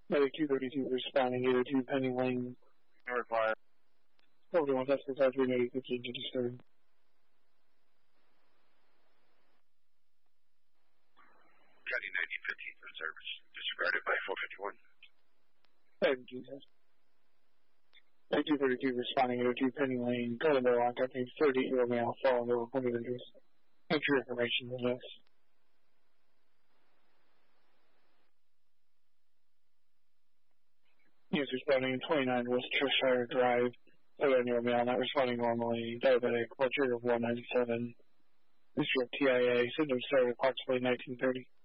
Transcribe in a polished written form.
Medic 232 responding either to Penny Lane. Required. Over to 1 Tesla 53 Medic 15 to disturb. County 1915 for service. Disregarded by 451. Thank you, Jesus. Medic 232 responding either to Penny Lane. Go to the line, company 30 Euro Mail, following the reported address. Enter information on this. Units responding 29 West Cheshire Drive, Southern Euro Mail, not responding normally. Diabetic, blood sugar of 197. District TIA, symptoms started approximately 1930.